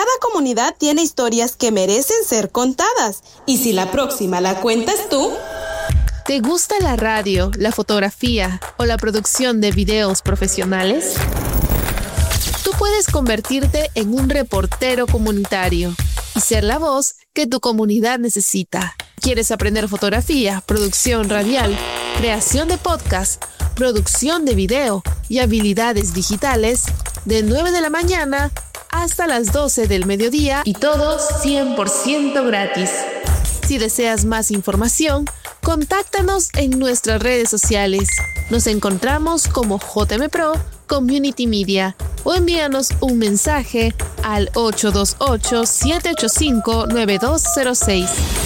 Cada comunidad tiene historias que merecen ser contadas. Y si la próxima la cuentas tú... ¿Te gusta la radio, la fotografía o la producción de videos profesionales? Tú puedes convertirte en un reportero comunitario y ser la voz que tu comunidad necesita. ¿Quieres aprender fotografía, producción radial, creación de podcast, producción de video y habilidades digitales? De 9 de la mañana hasta las 12 del mediodía y todo 100% gratis. Si deseas más información, contáctanos en nuestras redes sociales. Nos encontramos como JM Pro Community Media o envíanos un mensaje al 828-785-9206.